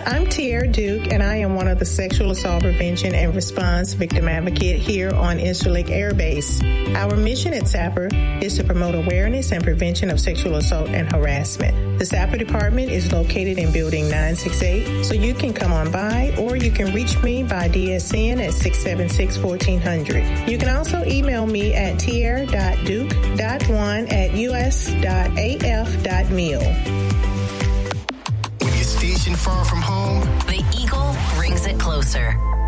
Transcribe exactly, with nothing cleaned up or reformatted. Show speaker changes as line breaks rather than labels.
I'm Tierra Duke, and I am one of the Sexual Assault Prevention and Response Victim Advocate here on Incirlik Air Base. Our mission at SAPR is to promote awareness and prevention of sexual assault and harassment. The SAPR department is located in Building nine sixty-eight, so you can come on by, or you can reach me by D S N at six seven six, one four zero zero. You can also email me at tierra dot duke dot one at u s dot a f dot mil.
When you're stationed far from home,
the Eagle brings it closer.